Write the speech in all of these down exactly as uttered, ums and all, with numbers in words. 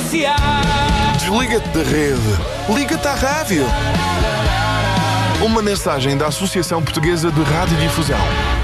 comercial. Desliga-te da rede. Liga-te à rádio. Uma mensagem da Associação Portuguesa de Radiodifusão.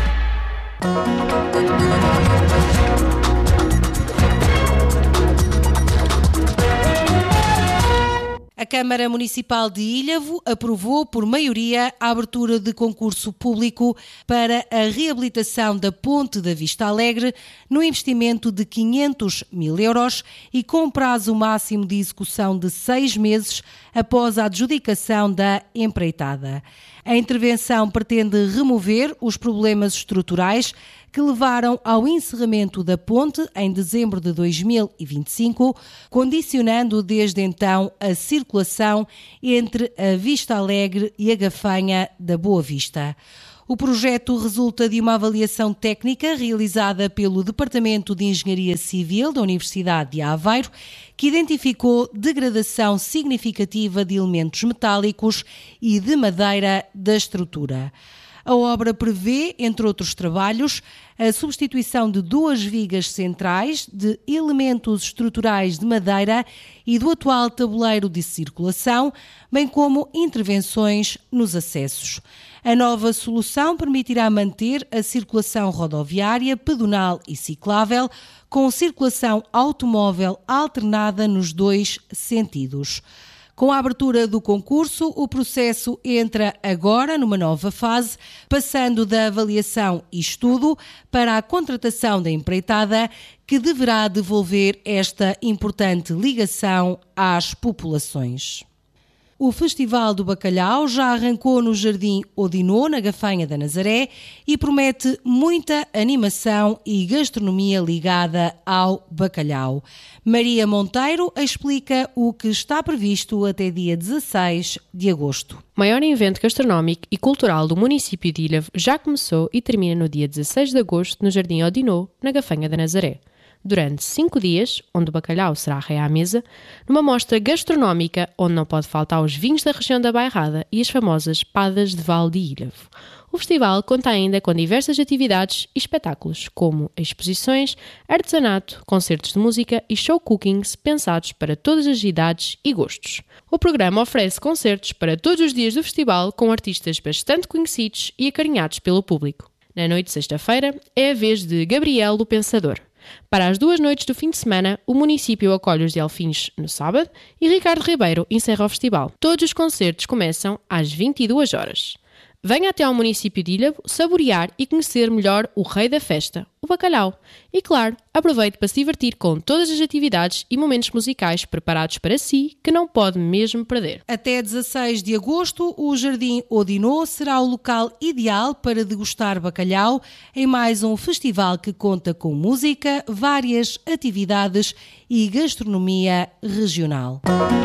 A Câmara Municipal de Ilhavo aprovou por maioria a abertura de concurso público para a reabilitação da Ponte da Vista Alegre no investimento de quinhentos mil euros e com prazo máximo de execução de seis meses após a adjudicação da empreitada. A intervenção pretende remover os problemas estruturais que levaram ao encerramento da ponte em dezembro de dois mil e vinte e cinco, condicionando desde então a circulação entre a Vista Alegre e a Gafanha da Boa Vista. O projeto resulta de uma avaliação técnica realizada pelo Departamento de Engenharia Civil da Universidade de Aveiro, que identificou degradação significativa de elementos metálicos e de madeira da estrutura. A obra prevê, entre outros trabalhos, a substituição de duas vigas centrais de elementos estruturais de madeira e do atual tabuleiro de circulação, bem como intervenções nos acessos. A nova solução permitirá manter a circulação rodoviária, pedonal e ciclável, com circulação automóvel alternada nos dois sentidos. Com a abertura do concurso, o processo entra agora numa nova fase, passando da avaliação e estudo para a contratação da empreitada, que deverá devolver esta importante ligação às populações. O Festival do Bacalhau já arrancou no Jardim Odinô, na Gafanha da Nazaré, e promete muita animação e gastronomia ligada ao bacalhau. Maria Monteiro explica o que está previsto até dia dezasseis de agosto. O maior evento gastronómico e cultural do município de Ilhavo já começou e termina no dia dezasseis de agosto no Jardim Odinô, na Gafanha da Nazaré. Durante cinco dias, onde o bacalhau será rei à mesa, numa mostra gastronómica onde não pode faltar os vinhos da região da Bairrada e as famosas padas de Val de Ilhavo. O festival conta ainda com diversas atividades e espetáculos, como exposições, artesanato, concertos de música e show cookings pensados para todas as idades e gostos. O programa oferece concertos para todos os dias do festival com artistas bastante conhecidos e acarinhados pelo público. Na noite de sexta-feira é a vez de Gabriel o Pensador. Para as duas noites do fim de semana, o município acolhe os Delfins no sábado e Ricardo Ribeiro encerra o festival. Todos os concertos começam às vinte e duas horas. Venha até ao município de Ilhavo saborear e conhecer melhor o rei da festa, o bacalhau. E claro, aproveite para se divertir com todas as atividades e momentos musicais preparados para si que não pode mesmo perder. Até dezasseis de agosto, o Jardim Odinô será o local ideal para degustar bacalhau em mais um festival que conta com música, várias atividades e gastronomia regional.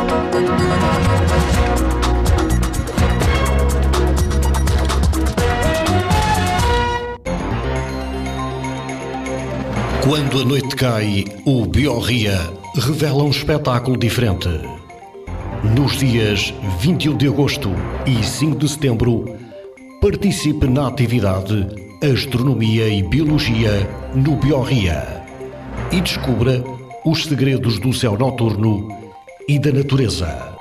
Quando a noite cai, o Biorria revela um espetáculo diferente. Nos dias vinte e um de agosto e cinco de setembro, participe na atividade Astronomia e Biologia no Biorria e descubra os segredos do céu noturno e da natureza.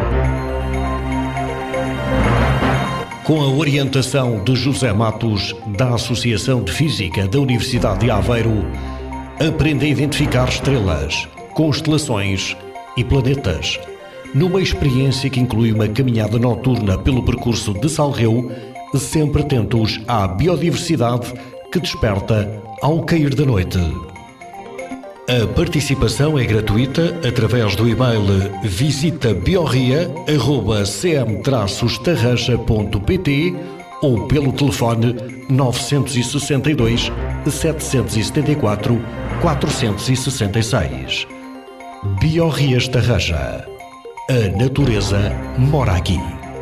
Com a orientação de José Matos, da Associação de Física da Universidade de Aveiro, aprenda a identificar estrelas, constelações e planetas, numa experiência que inclui uma caminhada noturna pelo percurso de Salreu, sempre atentos à biodiversidade que desperta ao cair da noite. A participação é gratuita através do e-mail visita biorria arroba c m traços tarraxa ponto p t ou pelo telefone novecentos e sessenta e dois, setecentos e setenta e quatro, quatrocentos e sessenta e seis. Biorrias Tarraxa. A natureza mora aqui.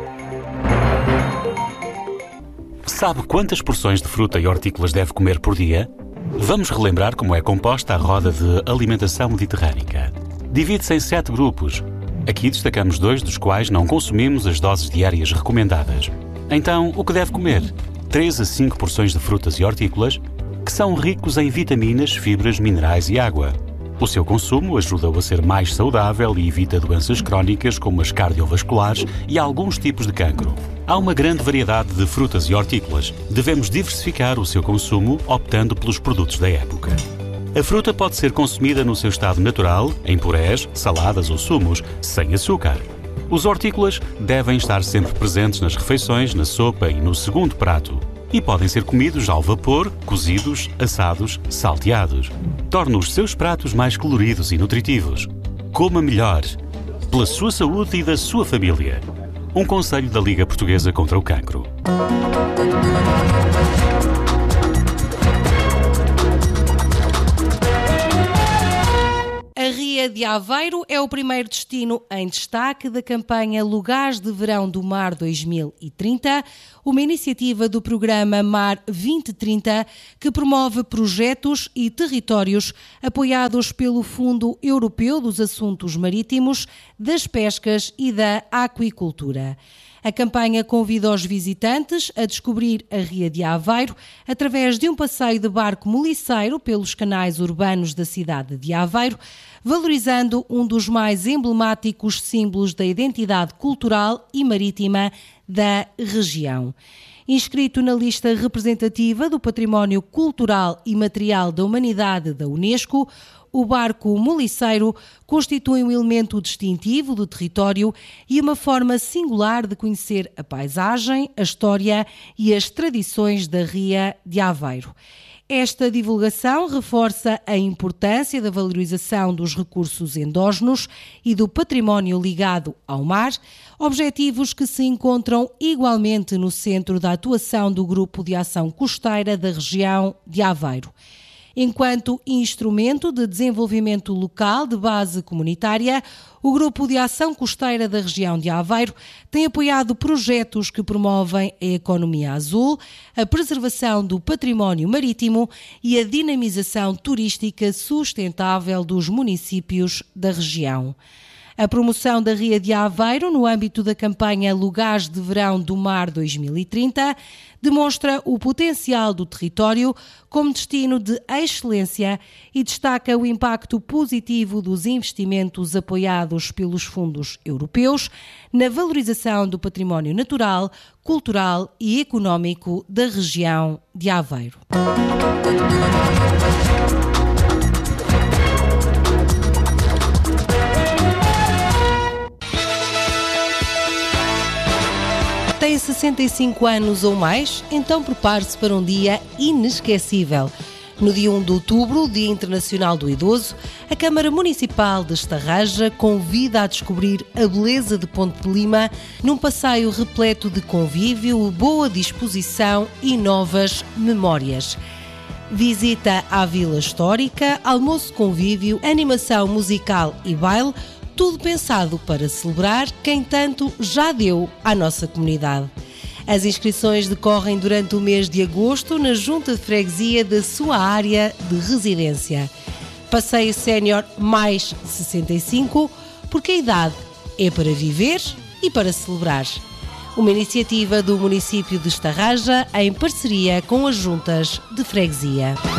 Sabe quantas porções de fruta e hortícolas deve comer por dia? Vamos relembrar como é composta a roda de alimentação mediterrânica. Divide-se em sete grupos. Aqui destacamos dois dos quais não consumimos as doses diárias recomendadas. Então, o que deve comer? três a cinco porções de frutas e hortícolas, que são ricos em vitaminas, fibras, minerais e água. O seu consumo ajuda-o a ser mais saudável e evita doenças crónicas como as cardiovasculares e alguns tipos de cancro. Há uma grande variedade de frutas e hortícolas. Devemos diversificar o seu consumo optando pelos produtos da época. A fruta pode ser consumida no seu estado natural, em purés, saladas ou sumos, sem açúcar. Os hortícolas devem estar sempre presentes nas refeições, na sopa e no segundo prato. E podem ser comidos ao vapor, cozidos, assados, salteados. Torne os seus pratos mais coloridos e nutritivos. Coma melhor, pela sua saúde e da sua família. Um conselho da Liga Portuguesa contra o Cancro. A Ria de Aveiro é o primeiro destino em destaque da campanha Lugares de Verão do Mar dois mil e trinta, uma iniciativa do programa Mar vinte trinta que promove projetos e territórios apoiados pelo Fundo Europeu dos Assuntos Marítimos, das Pescas e da Aquicultura. A campanha convida os visitantes a descobrir a Ria de Aveiro através de um passeio de barco moliceiro pelos canais urbanos da cidade de Aveiro, valorizando um dos mais emblemáticos símbolos da identidade cultural e marítima da região. Inscrito na lista representativa do Património Cultural e Material da Humanidade da Unesco, o barco moliceiro constitui um elemento distintivo do território e uma forma singular de conhecer a paisagem, a história e as tradições da Ria de Aveiro. Esta divulgação reforça a importância da valorização dos recursos endógenos e do património ligado ao mar, objetivos que se encontram igualmente no centro da atuação do Grupo de Ação Costeira da região de Aveiro. Enquanto instrumento de desenvolvimento local de base comunitária, o Grupo de Ação Costeira da região de Aveiro tem apoiado projetos que promovem a economia azul, a preservação do património marítimo e a dinamização turística sustentável dos municípios da região. A promoção da Ria de Aveiro no âmbito da campanha Lugares de Verão do Mar dois mil e trinta demonstra o potencial do território como destino de excelência e destaca o impacto positivo dos investimentos apoiados pelos fundos europeus na valorização do património natural, cultural e económico da região de Aveiro. Tem sessenta e cinco anos ou mais? Então prepare-se para um dia inesquecível. No dia primeiro de outubro, Dia Internacional do Idoso, a Câmara Municipal de Estarraja convida a descobrir a beleza de Ponte de Lima num passeio repleto de convívio, boa disposição e novas memórias. Visita à Vila Histórica, almoço convívio, animação musical e baile, tudo pensado para celebrar quem tanto já deu à nossa comunidade. As inscrições decorrem durante o mês de agosto na Junta de Freguesia da sua área de residência. Passeio Sénior mais sessenta e cinco, porque a idade é para viver e para celebrar. Uma iniciativa do município de Estarraja em parceria com as Juntas de Freguesia.